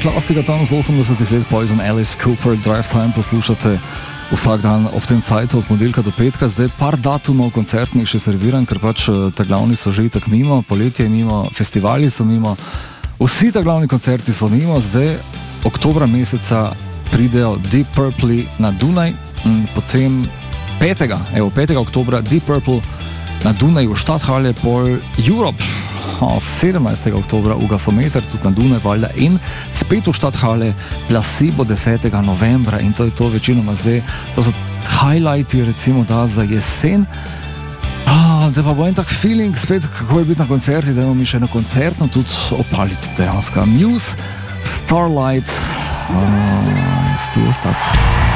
klasika tam z 80 let, Poison, Alice Cooper, Drive Time poslušate vsak dan ob tem cajtu od ponedeljka do petka. Zdaj par datumov koncertnih še serviram, ker pač ta glavni so že itak mimo, poletje je mimo, festivali so mimo, vsi ta glavni koncerti so mimo. Zdaj oktobra meseca pridejo Deep Purple na Dunaj, potem 5. oktobra Deep Purple na Dunaju, Stadthalle, pol Europe 17. oktobra v Gasometer, tudi na Dunaj valjda, in spet v Stadthalle Placebo 10. novembra, in to je to večinoma zdaj, to so highlighti recimo da za jesen. Da pa bo en tak feeling spet, kako je biti na koncerti, da imamo mi še na koncertno tudi opaliti dejansko. Muse, Starlight, still start.